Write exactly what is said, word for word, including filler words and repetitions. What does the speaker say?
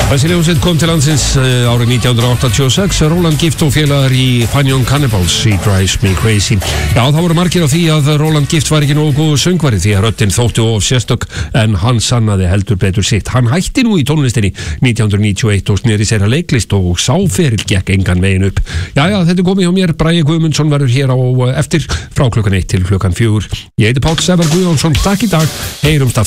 Þessi hljómsveit kom til landsins uh, árið nítján hundruð áttatíu og sex. Roland Gift og félagar í Fanion Cannibals í Drives Me Crazy. Já, það voru margir á því að Roland Gift var ekki nógu góður söngvari því að röddin þótti of sérstök, en hann sannaði heldur betur sitt. Hann hætti nú í tónlistinni nítján hundruð níutíu og eitt og sneri sér að leiklist og sáferill gekk engan veginn upp. Jæja, þetta er komið hjá mér. Bragi Guðmundsson verður hér á eftir frá klukkan eitt til klukkan fjögur. Ég heiti Páll Sævar Guðjónsson. Takk í dag. Heyrumst aftur.